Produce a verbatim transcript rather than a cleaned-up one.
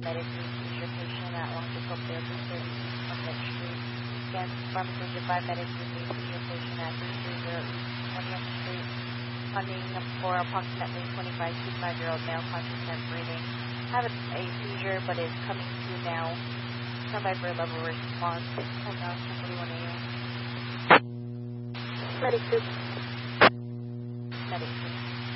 medic three seizure patient at Longview Therapy thirty-six twentieth Street. Again, Pharmacy five medic three seizure patient at three three zero East twentieth Street. Funding for approximately twenty-five to five-year-old male conscious and breathing. Have a, a seizure, but is coming to now. Survivor level response. Hold on, forty-one A M. Medic two.